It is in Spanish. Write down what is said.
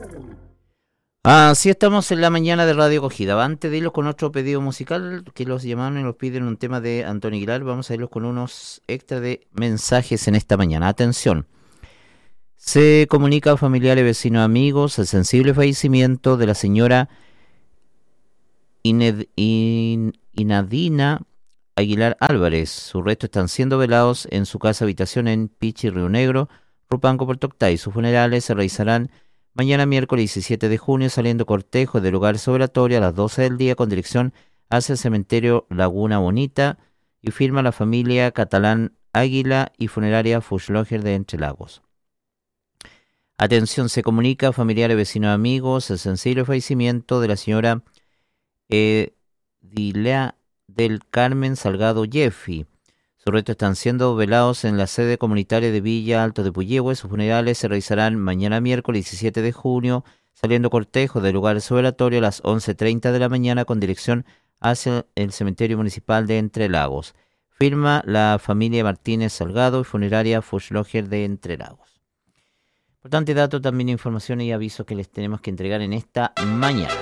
Así estamos en la mañana de Radio Acogida. Antes de irlos con otro pedido musical, que los llamaron y los piden un tema de Antonio Aguilar, vamos a irlos con unos extra de mensajes en esta mañana. Atención. Se comunica a familiares, vecinos, amigos el sensible fallecimiento de la señora Inadina Aguilar Álvarez. Sus restos están siendo velados en su casa habitación en Pichi, Río Negro, Rupanco, Puerto Octay. Sus funerales se realizarán mañana miércoles 17 de junio, saliendo cortejo del lugar velatorio a las 12 del día con dirección hacia el cementerio Laguna Bonita, y firma la familia Catalán Águila y funeraria Fuschloger de Entre Lagos. Atención, se comunica a familiares, vecinos, amigos el sensible fallecimiento de la señora Dilea del Carmen Salgado Jeffy. Sus restos están siendo velados en la sede comunitaria de Villa Alto de Puyehue. Sus funerales se realizarán mañana miércoles 17 de junio, saliendo cortejo del lugar velatorio a las 11:30 de la mañana con dirección hacia el cementerio municipal de Entre Lagos. Firma la familia Martínez Salgado y funeraria Fuschloger de Entre Lagos. Importante dato, también información y avisos que les tenemos que entregar en esta mañana.